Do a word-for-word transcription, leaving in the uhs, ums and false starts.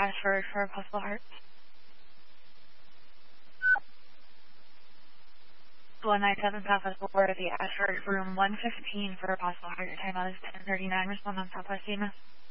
Ashford for a possible heart. one nine seven Southwest Boulevard, the Ashford, room one fifteen for a possible heart. Your timeout is ten thirty-nine. Respond on Southwest E M S.